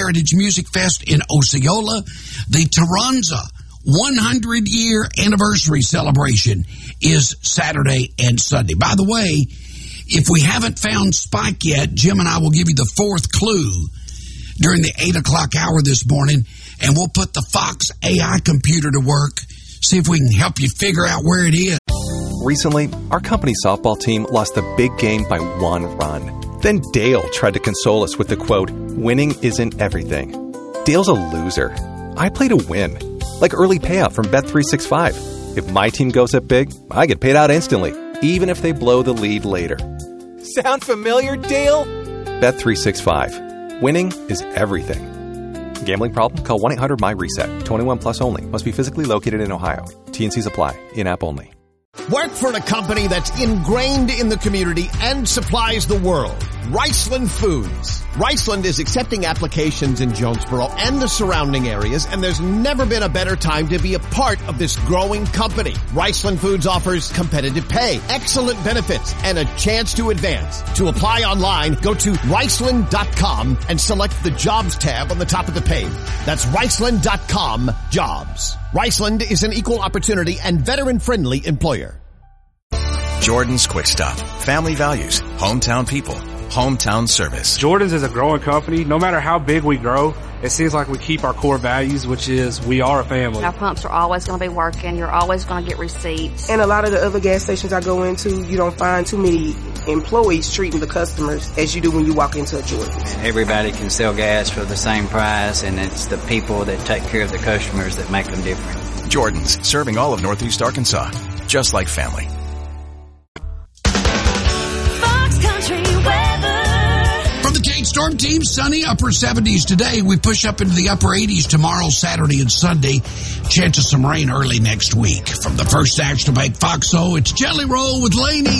Heritage Music Fest in Osceola. The Taranza 100-year anniversary celebration is Saturday and Sunday. By the way, if we haven't found Spike yet, Jim and I will give you the fourth clue during the 8 o'clock hour this morning, and we'll put the Fox AI computer to work, see if we can help you figure out where it is. Recently, our company softball team lost the big game by 1 run. Then Dale tried to console us with the quote, "Winning isn't everything." Dale's a loser. I play to win, like early payout from Bet365. If my team goes up big, I get paid out instantly, even if they blow the lead later. Sound familiar, Dale? Bet365. Winning is everything. Gambling problem? Call 1-800-MY-RESET. 21 plus only. Must be physically located in Ohio. T&Cs apply. In-app only. Work for a company that's ingrained in the community and supplies the world. Riceland Foods. Riceland is accepting applications in Jonesboro and the surrounding areas, and there's never been a better time to be a part of this growing company. Riceland Foods offers competitive pay, excellent benefits, and a chance to advance. To apply online, go to Riceland.com and select the Jobs tab on the top of the page. That's Riceland.com Jobs. Riceland is an equal opportunity and veteran-friendly employer. Jordan's Quick Stop. Family values. Hometown people. Hometown service. Jordan's is a growing company. No matter how big we grow, it seems like we keep our core values, which is we are a family. Our pumps are always going to be working. You're always going to get receipts. And a lot of the other gas stations I go into, you don't find too many employees treating the customers as you do when you walk into a Jordan's. Everybody can sell gas for the same price, and it's the people that take care of the customers that make them different. Jordan's, serving all of Northeast Arkansas. Just like family. Storm team, sunny, upper 70s today. We push up into the upper 80s tomorrow, Saturday, and Sunday. Chance of some rain early next week. From the First National Bank Foxhole, it's Jelly Roll with Laney.